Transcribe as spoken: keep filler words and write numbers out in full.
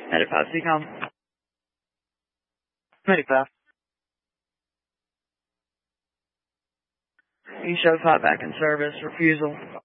Medipass, Ecom. Medipass. You show five back in service. Refusal.